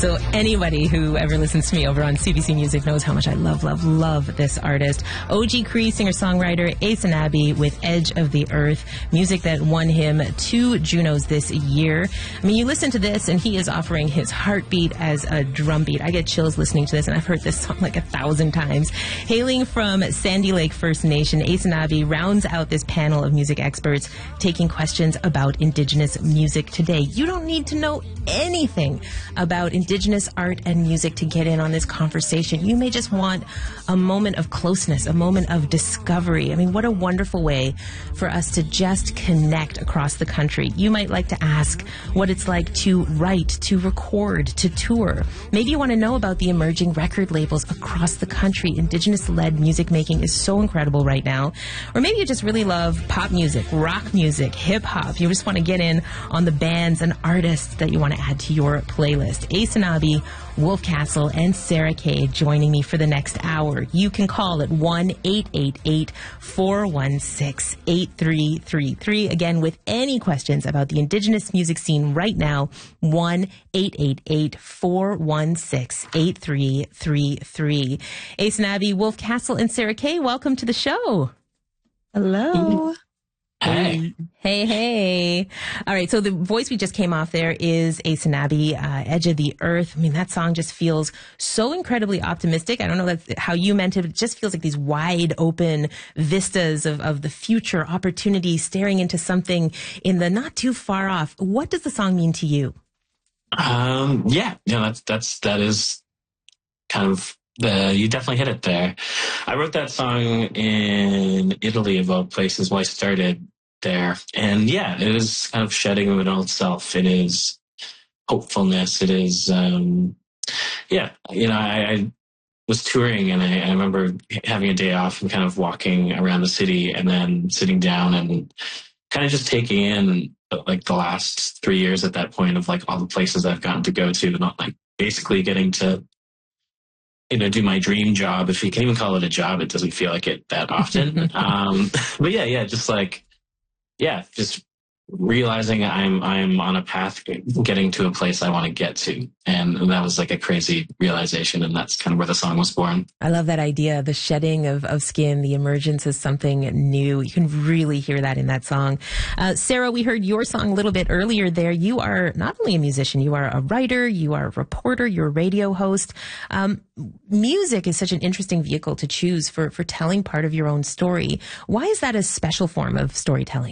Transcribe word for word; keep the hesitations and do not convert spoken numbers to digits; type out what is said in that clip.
So anybody who ever listens to me over on C B C Music knows how much I love, love, love this artist. O G Cree, singer-songwriter, Aysanabee with Edge of the Earth, music that won him two Junos this year. I mean, you listen to this and he is offering his heartbeat as a drumbeat. I get chills listening to this, and I've heard this song like a thousand times. Hailing from Sandy Lake First Nation, Aysanabee rounds out this panel of music experts taking questions about Indigenous music today. You don't need to know anything about Indigenous art and music to get in on this conversation. You may just want a moment of closeness, a moment of discovery. I mean, what a wonderful way for us to just connect across the country. You might like to ask what it's like to write, to record, to tour. Maybe you want to know about the emerging record labels across the country. Indigenous-led music making is so incredible right now. Or maybe you just really love pop music, rock music, hip-hop. You just want to get in on the bands and artists that you want to add to your playlist. Aysanabee, Wolf Castle, and Sarah Kay joining me for the next hour. You can call at one eight eight eight, four one six, eight three three three. Again, with any questions about the Indigenous music scene right now, one eight eight eight, four one six, eight three three three. Aysanabee, Wolf Castle, and Sarah Kay, welcome to the show. Hello. Hey. Hey, hey. All right, so the voice we just came off there is Aysanabee, uh, Edge of the Earth. I mean, that song just feels so incredibly optimistic. I don't know that's how you meant it. It just feels like these wide open vistas of, of the future opportunity staring into something in the not too far off. What does the song mean to you? Um, yeah, yeah, that's, that's, that is kind of the, you definitely hit it there. I wrote that song in Italy, of all places, when I started there. And yeah, it is kind of shedding of an old self. It is hopefulness. It is, um, yeah, you know, I, I was touring and I, I remember having a day off and kind of walking around the city and then sitting down and kind of just taking in like the last three years at that point of like all the places I've gotten to go to, not like basically getting to, you know, do my dream job. If you can even call it a job, it doesn't feel like it that often. um, but yeah, yeah, just like, yeah, just realizing I'm I'm on a path getting to a place I want to get to. And that was like a crazy realization, and that's kind of where the song was born. I love that idea, the shedding of, of skin, the emergence of something new. You can really hear that in that song. Uh, Sarah, we heard your song a little bit earlier there. You are not only a musician, you are a writer, you are a reporter, you're a radio host. Um, music is such an interesting vehicle to choose for, for telling part of your own story. Why is that a special form of storytelling?